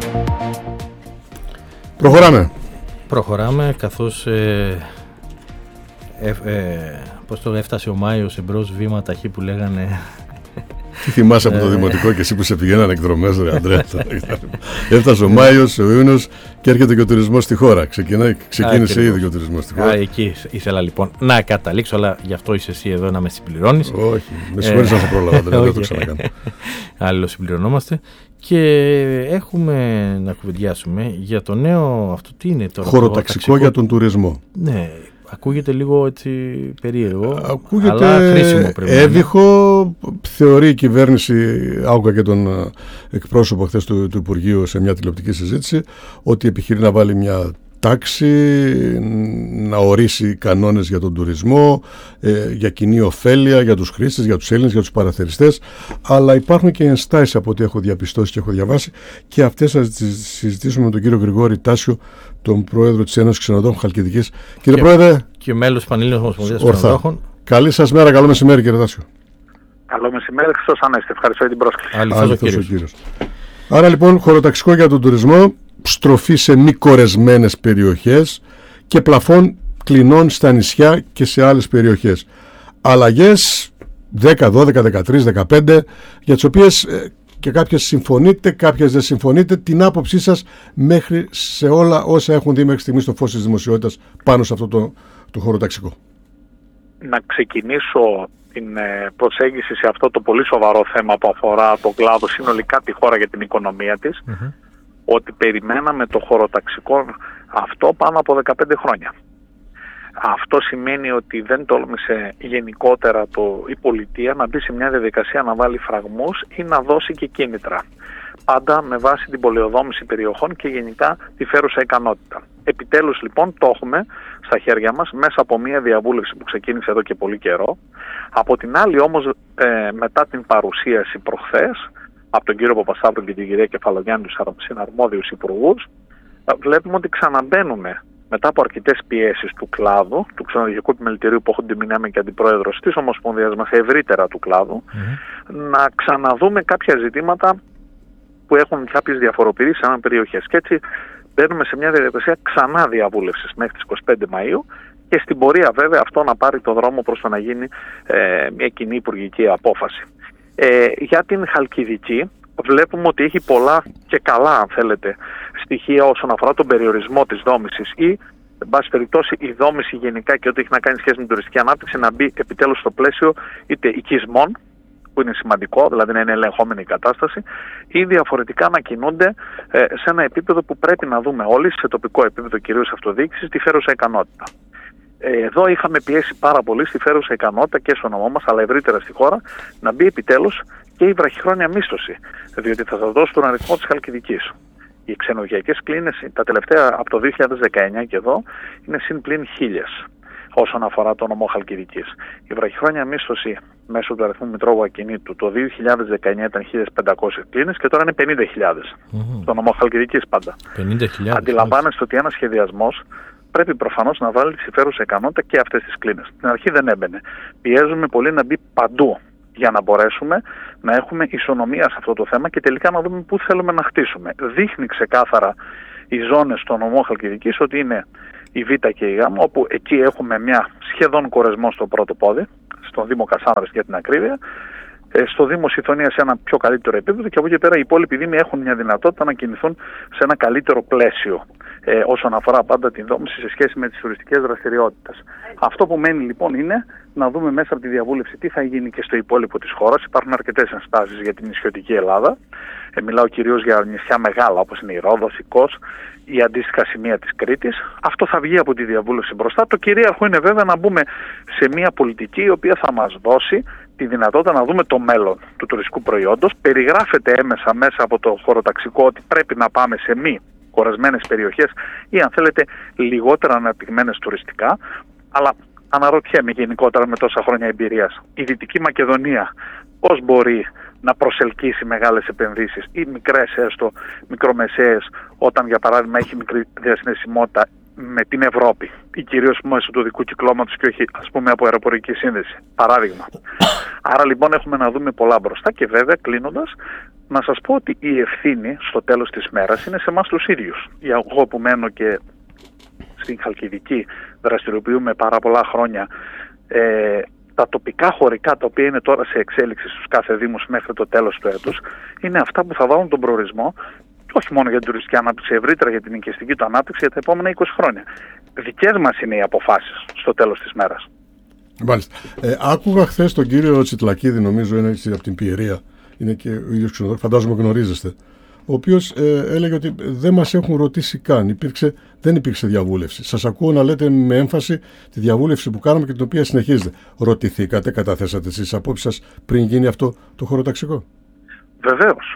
Προχωράμε καθώς έφτασε ο Μάιος εμπρός, βήμα ταχύ που λέγανε. Τι θυμάσαι από το δημοτικό και εσύ που σε πηγαίνανε εκδρομές, ρε Ανδρέα? Έφτασε ο Μάιος, ο Ιούνιος και έρχεται και ο τουρισμός στη χώρα. Ξεκίνησε ήδη και ο τουρισμός στη χώρα. Εκεί ήθελα λοιπόν να καταλήξω, αλλά γι' αυτό είσαι εσύ εδώ να με συμπληρώνεις. Όχι, με συγχωρείς αν θα πρόλαβα, δεν το ξανακάνω. Αλληλοσυμπληρωνόμαστε. Και έχουμε να κουβεντιάσουμε για το νέο αυτό. Τι είναι τώρα? Χωροταξικό για τον τουρισμό. Ναι, ακούγεται λίγο έτσι περίεργο, ακούγεται αλλά χρήσιμο πρέπει. Έβυχο. Θεωρεί η κυβέρνηση, άκουγα και τον εκπρόσωπο χθες του Υπουργείου σε μια τηλεοπτική συζήτηση, ότι επιχειρεί να βάλει μια τάξη, να ορίσει κανόνες για τον τουρισμό, για κοινή ωφέλεια, για τους χρήστες, για τους Έλληνες, για τους παραθεριστές, αλλά υπάρχουν και ενστάσεις από ό,τι έχω διαπιστώσει και έχω διαβάσει, και αυτές θα τις συζητήσουμε με τον κύριο Γρηγόρη Τάσιο, τον πρόεδρο της Ένωσης Ξενοδόχων Χαλκιδικής. Κύριε Πρόεδρε, και μέλος της Πανελλήνιας Ομοσπονδίας Ξενοδόχων. Καλή σας μέρα, καλό μεσημέρι κύριε Τάσιο. Καλό μεσημέρι, Χριστός Ανέστη. Ευχαριστώ για την πρόσκληση. Αληθώς ο κύριος. Άρα λοιπόν, χωροταξικό για τον τουρισμό, στροφή σε μη κορεσμένες περιοχές και πλαφών κλινών στα νησιά και σε άλλες περιοχές. Αλλαγές 10, 12, 13, 15, για τις οποίες και κάποιες συμφωνείτε, κάποιες δεν συμφωνείτε. Την άποψή σας μέχρι σε όλα όσα έχουν δει μέχρι στιγμής στο φως της δημοσιότητας πάνω σε αυτό το χωροταξικό? Να ξεκινήσω την προσέγγιση σε αυτό το πολύ σοβαρό θέμα που αφορά τον κλάδο, συνολικά τη χώρα και την οικονομία της, ότι περιμέναμε το χωροταξικό αυτό πάνω από 15 χρόνια. Αυτό σημαίνει ότι δεν τόλμησε γενικότερα η πολιτεία να μπει σε μια διαδικασία να βάλει φραγμούς ή να δώσει και κίνητρα. Πάντα με βάση την πολεοδόμηση περιοχών και γενικά τη φέρουσα ικανότητα. Επιτέλους λοιπόν το έχουμε στα χέρια μας μέσα από μια διαβούλευση που ξεκίνησε εδώ και πολύ καιρό. Από την άλλη όμως μετά την παρουσίαση προχθές από τον κύριο Παπασταύρου και την κυρία Κεφαλογιάννη, τους συναρμόδιους υπουργούς, βλέπουμε ότι ξαναμπαίνουμε μετά από αρκετές πιέσεις του κλάδου, του ξενοδοχειακού επιμελητηρίου που έχω την μηνύαμε και αντιπρόεδρος της Ομοσπονδίας μας, ευρύτερα του κλάδου, να ξαναδούμε κάποια ζητήματα που έχουν κάποιες διαφοροποιήσεις σε έναν περιοχές. Και έτσι μπαίνουμε σε μια διαδικασία ξανά διαβούλευσης μέχρι τις 25 Μαΐου και στην πορεία βέβαια αυτό να πάρει το δρόμο προς το να γίνει μια κοινή υπουργική απόφαση. Για την Χαλκιδική βλέπουμε ότι έχει πολλά και καλά, αν θέλετε, στοιχεία όσον αφορά τον περιορισμό της δόμησης ή, εν πάση περιπτώσει, η δόμηση γενικά και ό,τι έχει να κάνει σχέση με την τουριστική ανάπτυξη να μπει επιτέλους στο πλαίσιο είτε οικισμών, που είναι σημαντικό, δηλαδή να είναι ελεγχόμενη η κατάσταση, ή διαφορετικά να κινούνται σε ένα επίπεδο που πρέπει να δούμε όλοι, σε τοπικό επίπεδο κυρίως αυτοδιοίκησης, τη φέρουσα ικανότητα. Εδώ είχαμε πιέσει πάρα πολύ στη φέρουσα ικανότητα και στο νομό μας, αλλά ευρύτερα στη χώρα, να μπει επιτέλους και η βραχυχρόνια μίσθωση. Διότι θα σας δώσω τον αριθμό της Χαλκιδικής. Οι ξενοδοχειακές κλίνες τα τελευταία από το 2019 και εδώ είναι συν πλην 1000 όσον αφορά το νομό Χαλκιδικής. Η βραχυχρόνια μίσθωση μέσω του αριθμού μητρώου ακινήτου το 2019 ήταν 1.500 κλίνες και τώρα είναι 50.000. Το νομό Χαλκιδικής πάντα. 50.000. Αντιλαμβάνεστε ότι ένας σχεδιασμός πρέπει προφανώς να βάλει τη φέρουσα ικανότητα και αυτές τις κλίνες. Στην αρχή δεν έμπαινε. Πιέζουμε πολύ να μπει παντού για να μπορέσουμε να έχουμε ισονομία σε αυτό το θέμα και τελικά να δούμε πού θέλουμε να χτίσουμε. Δείχνει ξεκάθαρα οι ζώνες στο νομό Χαλκιδικής ότι είναι η Β και η Γ, όπου εκεί έχουμε μια σχεδόν κορεσμό στο πρώτο πόδι, στον Δήμο Κασάνδρας για την ακρίβεια, στο Δήμο Σιθωνία σε ένα πιο καλύτερο επίπεδο και από εκεί πέρα οι υπόλοιποι δήμοι έχουν μια δυνατότητα να κινηθούν σε ένα καλύτερο πλαίσιο όσον αφορά πάντα την δόμηση σε σχέση με τις τουριστικές δραστηριότητες. Αυτό που μένει λοιπόν είναι να δούμε μέσα από τη διαβούλευση τι θα γίνει και στο υπόλοιπο της χώρας. Υπάρχουν αρκετές ενστάσεις για την νησιωτική Ελλάδα. Μιλάω κυρίως για νησιά μεγάλα όπως είναι η Ρόδος, η Κος ή αντίστοιχα σημεία της Κρήτης. Αυτό θα βγει από τη διαβούλευση μπροστά. Το κυρίαρχο είναι βέβαια να μπούμε σε μια πολιτική η οποία θα μας δώσει τη δυνατότητα να δούμε το μέλλον του τουριστικού προϊόντος. Περιγράφεται έμεσα μέσα από το χωροταξικό ότι πρέπει να πάμε σε μη κορεσμένες περιοχές ή αν θέλετε λιγότερα αναπτυγμένες τουριστικά. Αλλά αναρωτιέμαι γενικότερα με τόσα χρόνια εμπειρίας, η Δυτική Μακεδονία πώς μπορεί να προσελκύσει μεγάλες επενδύσεις ή μικρές έστω μικρομεσαίες όταν για παράδειγμα έχει μικρή διασυνδεσιμότητα με την Ευρώπη ή κυρίως μέσω του δικού κυκλώματος και όχι ας πούμε από αεροπορική σύνδεση, παράδειγμα. Άρα λοιπόν έχουμε να δούμε πολλά μπροστά και βέβαια κλείνοντας να σας πω ότι η ευθύνη στο τέλος της μέρας είναι σε εμάς τους ίδιους. Εγώ που μένω και στην Χαλκιδική δραστηριοποιούμε πάρα πολλά χρόνια, τα τοπικά χωρικά τα οποία είναι τώρα σε εξέλιξη στους κάθε δήμους μέχρι το τέλος του έτους είναι αυτά που θα βάλουν τον προορισμό και όχι μόνο για την τουριστική ανάπτυξη, ευρύτερα για την οικιστική του ανάπτυξη για τα επόμενα 20 χρόνια. Δικές μας είναι οι αποφάσεις στο τέλος της μέρας. Μάλιστα. Άκουγα χθες τον κύριο Τσιτλακίδη, νομίζω είναι από την Πιερία, είναι και ο ίδιος ξενοδόχος, φαντάζομαι γνωρίζεστε, ο οποίος έλεγε ότι δεν μας έχουν ρωτήσει καν, δεν υπήρξε διαβούλευση. Σας ακούω να λέτε με έμφαση τη διαβούλευση που κάναμε και την οποία συνεχίζετε. Ρωτηθήκατε, καταθέσατε εσείς απόψεις σας πριν γίνει αυτό το χωροταξικό? Βεβαίως.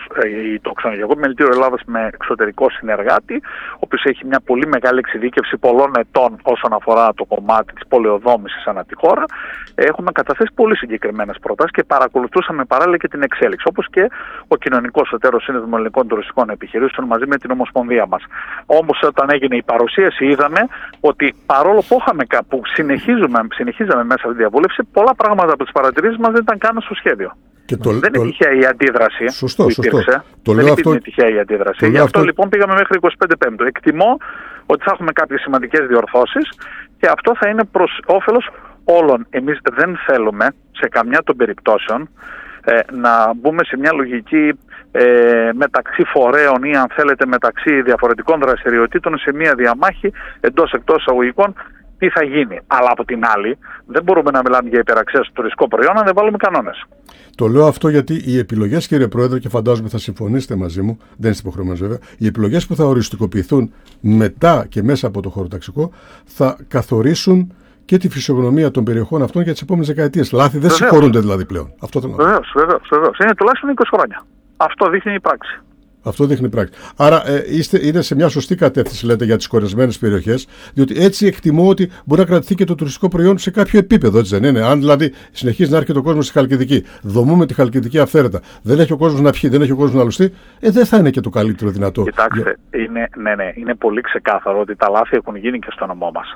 Το Ξενοδοχειακό Επιμελητήριο Ελλάδας με εξωτερικό συνεργάτη, ο οποίος έχει μια πολύ μεγάλη εξειδίκευση πολλών ετών όσον αφορά το κομμάτι της πολεοδόμησης ανά τη χώρα, έχουμε καταθέσει πολύ συγκεκριμένες προτάσεις και παρακολουθούσαμε παράλληλα και την εξέλιξη. Όπως και ο Κοινωνικός Εταίρος Σύνδεσμος Ελληνικών Τουριστικών Επιχειρήσεων μαζί με την Ομοσπονδία μας. Όμως, όταν έγινε η παρουσίαση, είδαμε ότι παρόλο που συνεχίζαμε μέσα από τη διαβούλευση, πολλά πράγματα από τις παρατηρήσεις μας δεν ήταν καν στο σχέδιο. Δεν είναι τυχαία η αντίδραση που υπήρξε. Δεν είναι τυχαία η αντίδραση. Γι' αυτό λοιπόν πήγαμε μέχρι 25 Πέμπτου. Εκτιμώ ότι θα έχουμε κάποιες σημαντικές διορθώσεις και αυτό θα είναι προς όφελος όλων. Εμείς δεν θέλουμε σε καμιά των περιπτώσεων να μπούμε σε μια λογική μεταξύ φορέων ή αν θέλετε μεταξύ διαφορετικών δραστηριοτήτων σε μια διαμάχη εντός-εκτός εισαγωγικών. Τι θα γίνει. Αλλά από την άλλη, δεν μπορούμε να μιλάμε για υπεραξία στο τουριστικό προϊόν αν δεν βάλουμε κανόνες. Το λέω αυτό γιατί οι επιλογές, κύριε Πρόεδρε, και φαντάζομαι θα συμφωνήσετε μαζί μου, δεν είστε υποχρεωμένος βέβαια, οι επιλογές που θα οριστικοποιηθούν μετά και μέσα από το χωροταξικό θα καθορίσουν και τη φυσιογνωμία των περιοχών αυτών για τις επόμενες δεκαετίες. Λάθη δεν συγχωρούνται δηλαδή πλέον. Βεβαίως. Είναι τουλάχιστον 20 χρόνια. Αυτό δείχνει η πράξη. Αυτό δείχνει η πράξη. Άρα είναι σε μια σωστή κατεύθυνση, λέτε, για τις κορεσμένες περιοχές, διότι έτσι εκτιμώ ότι μπορεί να κρατηθεί και το τουριστικό προϊόν σε κάποιο επίπεδο, έτσι δεν είναι? Αν δηλαδή συνεχίζει να έρχεται ο κόσμος στη Χαλκιδική, δομούμε τη Χαλκιδική αυθαίρετα, δεν έχει ο κόσμος να πιει, δεν έχει ο κόσμος να λουστεί, δεν θα είναι και το καλύτερο δυνατό. Κοιτάξτε, είναι πολύ ξεκάθαρο ότι τα λάθη έχουν γίνει και στο νομό μας.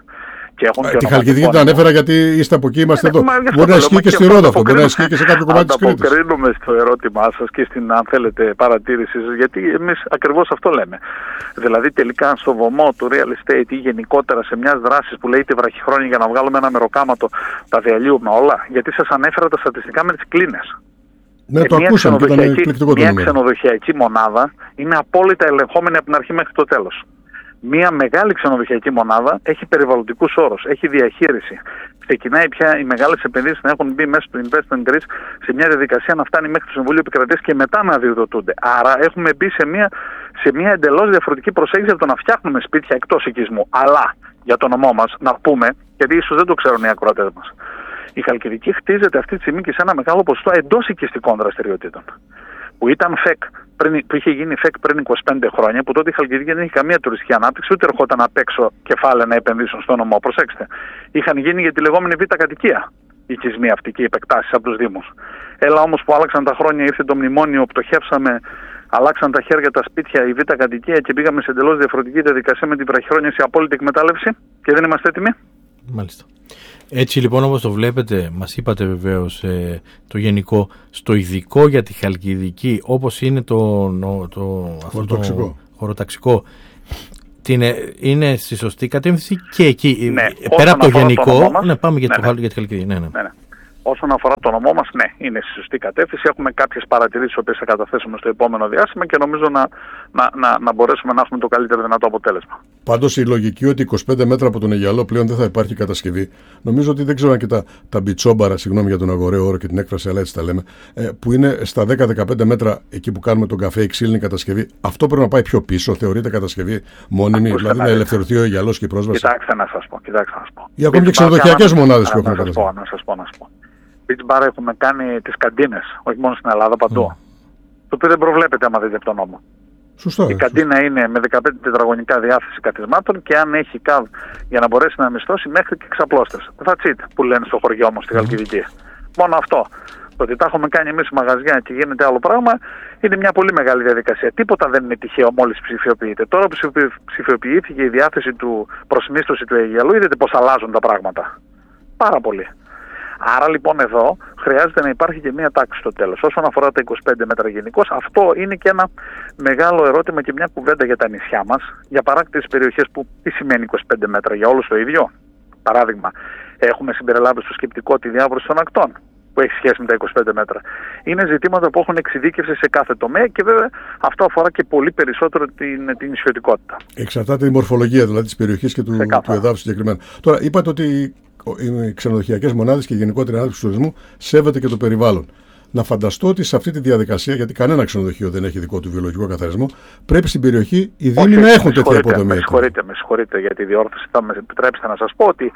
Τη Χαλκιδική την ανέφερα γιατί είστε από εκεί, είμαστε εδώ. Μπορεί να ισχύει και στη Ρόδα αυτό, μπορεί να ισχύει και σε κάποιο κομμάτι της Κρήτης. Ανταποκρίνουμε στο ερώτημά σας και στην, αν θέλετε, παρατήρηση σας, γιατί εμείς ακριβώς αυτό λέμε. Δηλαδή, τελικά στο βωμό του real estate ή γενικότερα σε μια δράση που λέγεται βραχυχρόνια για να βγάλουμε ένα μεροκάματο, τα διαλύουμε όλα, γιατί σας ανέφερα τα στατιστικά με τις κλίνες. Ναι, το ακούσαμε και ήταν εκπληκτικό το νούμερο. Μια ξενοδοχειακή μονάδα είναι απόλυτα ελεγχόμενη από την αρχή μέχρι το τέλος. Μια μεγάλη ξενοδοχειακή μονάδα έχει περιβαλλοντικούς όρους, έχει διαχείριση. Ξεκινάει πια οι μεγάλες επενδύσεις να έχουν μπει μέσα στο Invest in Greece σε μια διαδικασία να φτάνει μέχρι το Συμβούλιο Επικρατείας και μετά να αδειοδοτούνται. Άρα έχουμε μπει σε μια εντελώς διαφορετική προσέγγιση από το να φτιάχνουμε σπίτια εκτός οικισμού. Αλλά για το νομό μας να πούμε, γιατί ίσως δεν το ξέρουν οι ακροατές μας, η Χαλκιδική χτίζεται αυτή τη στιγμή και σε ένα μεγάλο ποσοστό εντός οικιστικών δραστηριοτήτων. Που ήταν που είχε γίνει ΦΕΚ πριν 25 χρόνια, που τότε η Χαλκιδική δεν είχε καμία τουριστική ανάπτυξη, ούτε ερχόταν απ' έξω κεφάλαια να επενδύσουν στο νομό. Προσέξτε. Είχαν γίνει για τη λεγόμενη Β' κατοικία οι οικισμοί αυτοί και οι επεκτάσεις από τους Δήμους. Έλα όμως που άλλαξαν τα χρόνια, ήρθε το μνημόνιο, πτωχεύσαμε, αλλάξαν τα χέρια τα σπίτια, η Β' κατοικία και πήγαμε σε εντελώς διαφορετική διαδικασία με την βραχυχρόνια σε απόλυτη εκμετάλλευση και δεν είμαστε έτοιμοι. Μάλιστα. Έτσι λοιπόν, όπως το βλέπετε, μας είπατε βεβαίως το γενικό, στο ειδικό για τη Χαλκιδική, όπως είναι το χωροταξικό, είναι στη σωστή κατεύθυνση και εκεί, ναι, πέρα από το γενικό, πάμε για τη Χαλκιδική. Ναι. Όσον αφορά το νομό μας, ναι, είναι στη σωστή κατεύθυνση. Έχουμε κάποιες παρατηρήσεις που θα καταθέσουμε στο επόμενο διάστημα και νομίζω να μπορέσουμε να έχουμε το καλύτερο δυνατό αποτέλεσμα. Πάντως η λογική ότι 25 μέτρα από τον Αιγιαλό πλέον δεν θα υπάρχει κατασκευή, νομίζω ότι δεν ξέρω αν και τα μπιτσόμπαρα, συγγνώμη για τον αγοραίο όρο και την έκφραση, αλλά έτσι τα λέμε, που είναι στα 10-15 μέτρα εκεί που κάνουμε τον καφέ, η ξύλινη κατασκευή, αυτό πρέπει να πάει πιο πίσω, θεωρείται κατασκευή μόνιμη, δηλαδή να ελευθερωθεί ο Αιγιαλός και η πρόσβαση. Κοιτάξτε να σας πω. Ή ακόμη και ξενοδοχειακές μονάδες που έχουν κατασκευή. Να σας πω. Beach bar έχουμε κάνει τις καντίνες, όχι μόνο στην Ελλάδα, παντού. Το οποίο δεν προβλέπεται άμα δείτε από τον νόμο. Σωστά. Η καντίνα είναι με 15 τετραγωνικά διάθεση καθισμάτων και αν έχει καβ για να μπορέσει να μισθώσει μέχρι και ξαπλώστες. That's it που λένε στο χωριό όμως στη Χαλκιδική. Μόνο αυτό. Το ότι τα έχουμε κάνει εμείς μαγαζιά και γίνεται άλλο πράγμα είναι μια πολύ μεγάλη διαδικασία. Τίποτα δεν είναι τυχαίο μόλις ψηφιοποιείται. Τώρα που ψηφιοποιήθηκε η διάθεση του προσμίσθωση του Αιγιαλού, είδατε πώς αλλάζουν τα πράγματα. Πάρα πολύ. Άρα λοιπόν εδώ χρειάζεται να υπάρχει και μία τάξη στο τέλος. Όσον αφορά τα 25 μέτρα γενικώς, αυτό είναι και ένα μεγάλο ερώτημα και μια κουβέντα για τα νησιά μας. Για παράκτητες περιοχές που τι σημαίνει 25 μέτρα, για όλους το ίδιο? Παράδειγμα, έχουμε συμπεριλάβει στο σκεπτικό τη διάβρωση των ακτών, που έχει σχέση με τα 25 μέτρα. Είναι ζητήματα που έχουν εξειδίκευση σε κάθε τομέα και βέβαια αυτό αφορά και πολύ περισσότερο την νησιωτικότητα. Εξαρτάται η μορφολογία δηλαδή της περιοχής και του εδάφους συγκεκριμένα. Τώρα, είπατε ότι οι ξενοδοχειακές μονάδες και η γενικότερη ανάπτυξη του τουρισμού σέβεται και το περιβάλλον. Να φανταστώ ότι σε αυτή τη διαδικασία, γιατί κανένα ξενοδοχείο δεν έχει δικό του βιολογικό καθαρισμό, πρέπει στην περιοχή οι δήμοι να έχουν τέτοια υποδομή. Με συγχωρείτε για τη διόρθωση. Θα με επιτρέψετε να σας πω ότι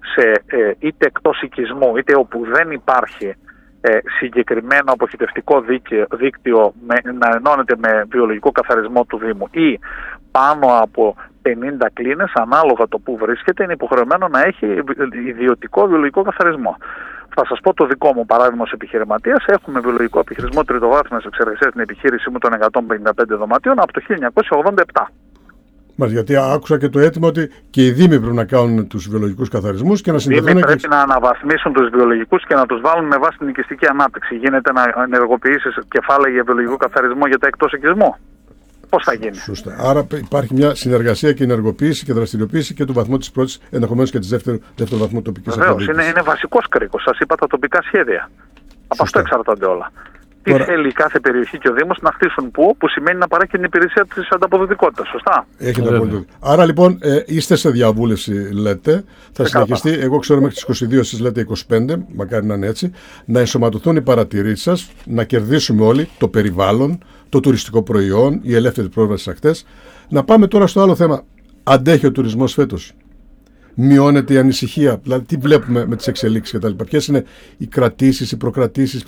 είτε εκτός οικισμού, είτε όπου δεν υπάρχει συγκεκριμένο αποχετευτικό δίκτυο να ενώνεται με βιολογικό καθαρισμό του Δήμου ή πάνω από 50 κλίνες, ανάλογα το που βρίσκεται, είναι υποχρεωμένο να έχει ιδιωτικό βιολογικό καθαρισμό. Θα σας πω το δικό μου παράδειγμα ως επιχειρηματίας. Έχουμε βιολογικό επιχειρισμό τριτοβάθμιας εξεργασίας στην επιχείρησή μου των 155 δωματίων από το 1987. Γιατί άκουσα και το αίτημα ότι και οι δήμοι πρέπει να κάνουν τους βιολογικούς καθαρισμούς και να συνδεθούν. Οι δήμοι πρέπει να αναβαθμίσουν τους βιολογικούς και να τους βάλουν με βάση την οικιστική ανάπτυξη. Γίνεται να ενεργοποιήσεις κεφάλαια για βιολογικό καθαρισμό για τα εκτός οικισμού? Πώς θα γίνει? Σωστά. Άρα υπάρχει μια συνεργασία και ενεργοποίηση και δραστηριοποίηση και του βαθμού της πρώτης, ενδεχομένως και της δεύτερου βαθμού τοπικής αυτοδιοίκησης. Βεβαίως, είναι βασικός κρίκος. Σας είπα τα τοπικά σχέδια. Από αυτό εξαρτάται όλα. Τι θέλει κάθε περιοχή και ο Δήμος να χτίσουν που σημαίνει να παρέχει την υπηρεσία της ανταποδοτικότητας. Σωστά. Έχετε απόλυτο. Άρα λοιπόν είστε σε διαβούλευση, λέτε. Θα συνεχιστεί. Εγώ ξέρω μέχρι τις 22, εσείς λέτε 25, μακάρι να είναι έτσι. Να ενσωματωθούν οι παρατηρήσεις σας, να κερδίσουμε όλοι το περιβάλλον, το τουριστικό προϊόν, η ελεύθερη πρόσβαση στις ακτές. Να πάμε τώρα στο άλλο θέμα. Αντέχει ο τουρισμός φέτος? Μειώνεται η ανησυχία? Δηλαδή, τι βλέπουμε με τις εξελίξεις κτλ. Ποιες είναι οι κρατήσεις, οι προκρατήσεις,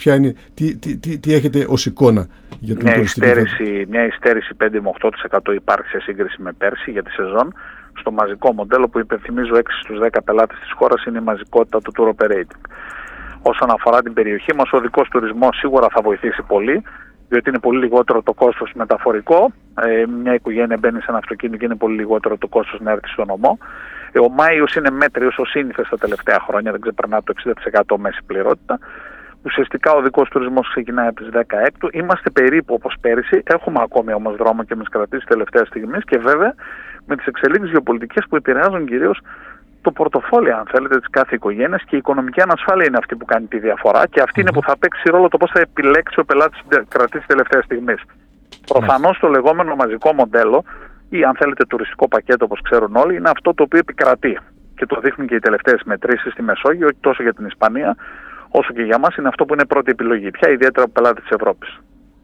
τι έχετε ως εικόνα για την τουριστική φέτος? Μια υστέρηση 5 με 8% υπάρχει σε σύγκριση με πέρσι για τη σεζόν. Στο μαζικό μοντέλο που υπενθυμίζω 6 στους 10 πελάτες της χώρας είναι η μαζικότητα του tour operating. Όσον αφορά την περιοχή μας, ο οδικός τουρισμός σίγουρα θα βοηθήσει πολύ, διότι είναι πολύ λιγότερο το κόστος μεταφορικό. Μια οικογένεια μπαίνει σε ένα αυτοκίνητο και είναι πολύ λιγότερο το κόστος να έρθει στο νομό. Ο Μάιος είναι μέτριος ως σύνηθες τα τελευταία χρόνια, δεν ξεπερνά το 60% μέση πληρότητα. Ουσιαστικά ο οδικός τουρισμός ξεκινάει από τις 16. Είμαστε περίπου όπως πέρυσι, έχουμε ακόμη όμως δρόμο και με τις κρατήσεις τελευταία στιγμής και βέβαια με τις εξελίξεις γεωπολιτικές που επηρεάζουν κυρίως το πορτοφόλι, αν θέλετε, της κάθε οικογένειας, και η οικονομική ανασφάλεια είναι αυτή που κάνει τη διαφορά και αυτή είναι που θα παίξει ρόλο το πώς θα επιλέξει ο πελάτης της κρατήσεις τελευταία στιγμής. Προφανώς το λεγόμενο μαζικό μοντέλο ή αν θέλετε τουριστικό πακέτο, όπως ξέρουν όλοι, είναι αυτό το οποίο επικρατεί και το δείχνουν και οι τελευταίες μετρήσεις στη Μεσόγειο, όχι τόσο για την Ισπανία όσο και για μας, είναι αυτό που είναι πρώτη επιλογή πια, ιδιαίτερα από πελάτες της Ευρώπης.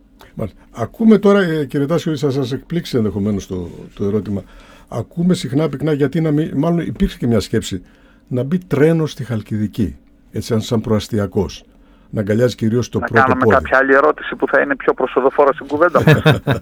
Ακούμε τώρα, κύριε Τάσιο, θα σας εκπλήξει ενδεχομένως το ερώτημα. Ακούμε συχνά πυκνά, γιατί μάλλον υπήρξε και μια σκέψη να μπει τρένο στη Χαλκιδική, έτσι σαν προαστιακός, να αγκαλιάζει κυρίως το πρώτο πόδι. Να κάνουμε κάποια άλλη ερώτηση που θα είναι πιο προσοδοφόρα στην κουβέντα μας.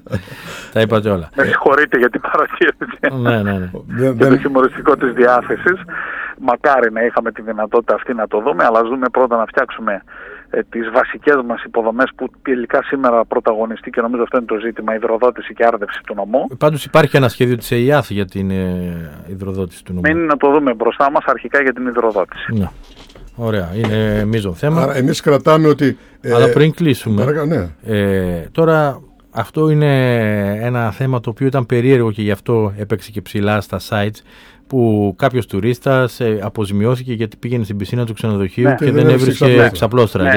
Τα είπατε όλα. Με συγχωρείτε για την παρατήρηση και το χιουμοριστικό της διάθεσης. Μακάρι να είχαμε τη δυνατότητα αυτή να το δούμε, αλλά ας δούμε πρώτα να φτιάξουμε τις βασικές μας υποδομές που τελικά σήμερα πρωταγωνιστεί, και νομίζω αυτό είναι το ζήτημα, υδροδότηση και άρδευση του νομού. Πάντως υπάρχει ένα σχέδιο της ΕΙΑΘ για την υδροδότηση του νομού. Μένει να το δούμε μπροστά μας αρχικά για την υδροδότηση. Ναι. Ωραία, είναι μείζον θέμα. Άρα εμείς κρατάμε ότι... Αλλά πριν κλείσουμε, ναι. Τώρα αυτό είναι ένα θέμα το οποίο ήταν περίεργο και γι' αυτό έπαιξε και ψηλά στα sites, που κάποιος τουρίστας αποζημιώθηκε γιατί πήγαινε στην πισίνα του ξενοδοχείου και δεν έβρισκε ξαπλώστρα.